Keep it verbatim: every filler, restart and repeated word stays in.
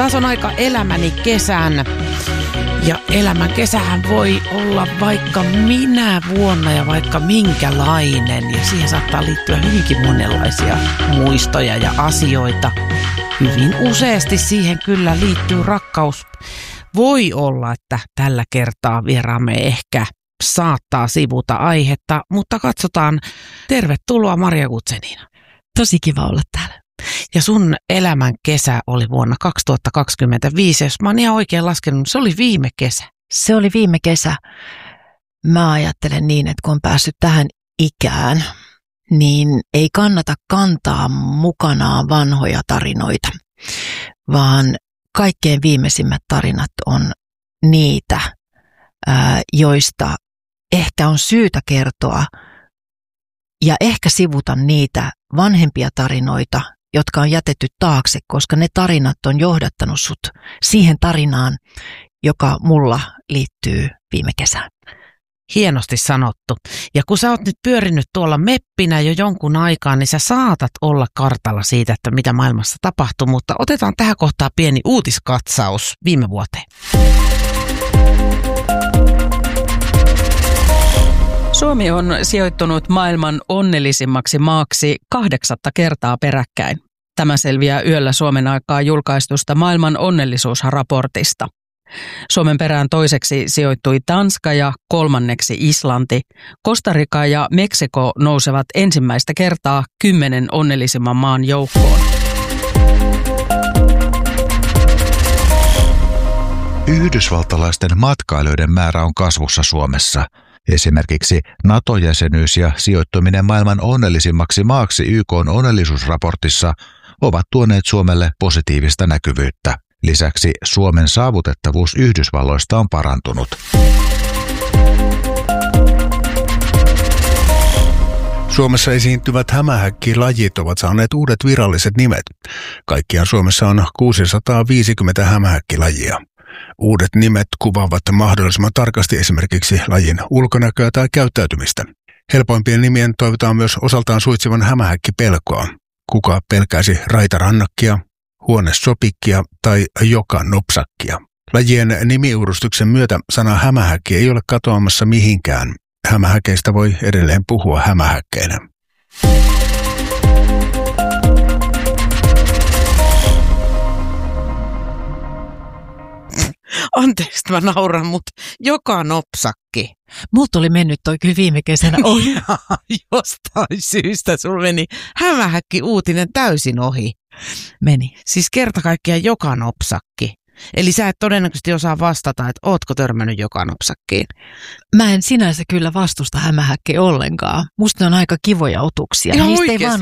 Taas on aika elämäni kesän. Ja elämän kesähän voi olla vaikka minä vuonna ja vaikka minkälainen. Ja siihen saattaa liittyä hyvinkin monenlaisia muistoja ja asioita. Hyvin useasti siihen kyllä liittyy rakkaus. Voi olla, että tällä kertaa vieraamme ehkä saattaa sivuta aihetta, mutta katsotaan. Tervetuloa Maria Guzenina. Tosi kiva olla täällä. Ja sun elämän kesä oli vuonna kaksituhattakaksikymmentäviisi, jos mä oon ihan oikein laskenut, se oli viime kesä. Se oli viime kesä. Mä ajattelen niin, että kun on päässyt tähän ikään, niin ei kannata kantaa mukanaan vanhoja tarinoita, vaan kaikkein viimeisimmät tarinat on niitä, joista ehkä on syytä kertoa ja ehkä sivuta niitä vanhempia tarinoita, jotka on jätetty taakse, koska ne tarinat on johdattanut sut siihen tarinaan, joka mulla liittyy viime kesään. Hienosti sanottu. Ja kun sä oot nyt pyörinyt tuolla meppinä jo jonkun aikaa, niin sä saatat olla kartalla siitä, että mitä maailmassa tapahtuu, mutta otetaan tähän kohtaan pieni uutiskatsaus viime vuoteen. Suomi on sijoittunut maailman onnellisimmaksi maaksi kahdeksatta kertaa peräkkäin. Tämä selviää yöllä Suomen aikaa julkaistusta maailman onnellisuusraportista. Suomen perään toiseksi sijoittui Tanska ja kolmanneksi Islanti. Costa Rica ja Meksiko nousevat ensimmäistä kertaa kymmenen onnellisimman maan joukkoon. Yhdysvaltalaisten matkailijoiden määrä on kasvussa Suomessa. Esimerkiksi NATO-jäsenyys ja sijoittuminen maailman onnellisimmaksi maaksi Y K:n onnellisuusraportissa ovat tuoneet Suomelle positiivista näkyvyyttä. Lisäksi Suomen saavutettavuus Yhdysvalloista on parantunut. Suomessa esiintyvät hämähäkkilajit ovat saaneet uudet viralliset nimet. Kaikkiaan Suomessa on kuusisataaviisikymmentä hämähäkkilajia. Uudet nimet kuvaavat mahdollisimman tarkasti esimerkiksi lajin ulkonäköä tai käyttäytymistä. Helpoimpien nimien toivotaan myös osaltaan suitsivan hämähäkkipelkoa. Kuka pelkäisi raitarannakkia, huonesopikkia tai joka nopsakkia. Lajien nimiuudistuksen myötä sana hämähäkki ei ole katoamassa mihinkään. Hämähäkeistä voi edelleen puhua hämähäkkeinä. Anteeksi, mä nauran, mutta joka nopsakki. Mut oli mennyt toi kyllä viime kesänä ohi. Jostain syystä sulla meni hämähäkki uutinen täysin ohi. Meni. Siis kerta kaikkiaan joka nopsakki. Eli sä et todennäköisesti osaa vastata, että ootko törmännyt joka nopsakkiin. Mä en sinänsä kyllä vastusta hämähäkkiä ollenkaan. Musta ne on aika kivoja otuksia. Ihan Niistä ei oikeasti. vaan